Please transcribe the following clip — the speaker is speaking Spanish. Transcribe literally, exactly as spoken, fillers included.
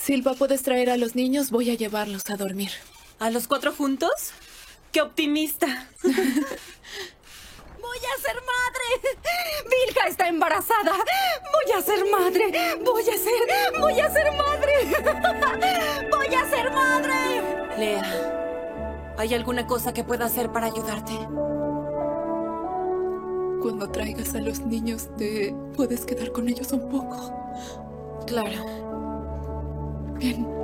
Silva, ¿puedes traer a los niños? Voy a llevarlos a dormir. ¿A los cuatro juntos? ¡Qué optimista! ¡Voy a ser madre! ¡Vilja está embarazada! ¡Voy a ser madre! ¡Voy a ser... ¡Voy a ser madre! ¡Voy a ser madre! Lea, ¿hay alguna cosa que pueda hacer para ayudarte? Cuando traigas a los niños, ¿te puedes quedar con ellos un poco? Claro. Bien.